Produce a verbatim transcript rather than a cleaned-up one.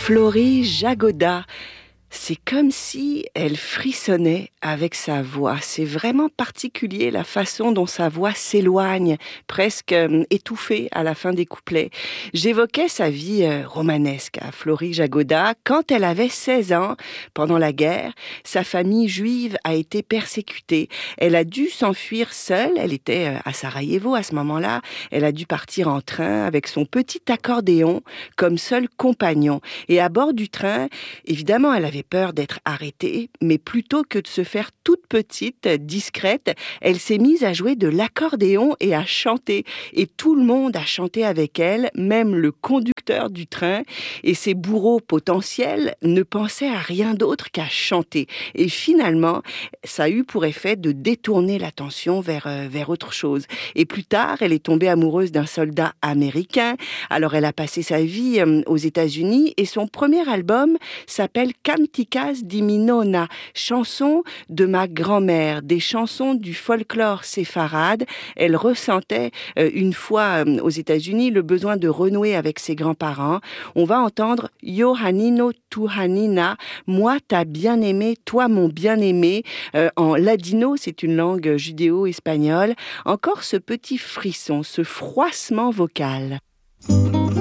Florie Jagoda. C'est comme si elle frissonnait avec sa voix. C'est vraiment particulier la façon dont sa voix s'éloigne, presque euh, étouffée à la fin des couplets. J'évoquais sa vie euh, romanesque à Florie Jagoda. Quand elle avait seize ans, pendant la guerre, sa famille juive a été persécutée. Elle a dû s'enfuir seule. Elle était euh, à Sarajevo à ce moment-là. Elle a dû partir en train avec son petit accordéon comme seul compagnon. Et à bord du train, évidemment, elle avait peur d'être arrêtée, mais plutôt que de se faire toute petite, discrète, elle s'est mise à jouer de l'accordéon et à chanter. Et tout le monde a chanté avec elle, même le conducteur du train. Et ses bourreaux potentiels ne pensaient à rien d'autre qu'à chanter. Et finalement, ça a eu pour effet de détourner l'attention vers, euh, vers autre chose. Et plus tard, elle est tombée amoureuse d'un soldat américain. Alors elle a passé sa vie euh, aux États-Unis et son premier album s'appelle Canticas di mi nonna, chansons de ma grand-mère, des chansons du folklore séfarade. Elle ressentait euh, une fois euh, aux États-Unis le besoin de renouer avec ses grands-parents. On va entendre Yo Hanino tu Hanina, moi ta bien-aimée, toi mon bien-aimé, euh, en ladino, c'est une langue judéo-espagnole. Encore ce petit frisson, ce froissement vocal.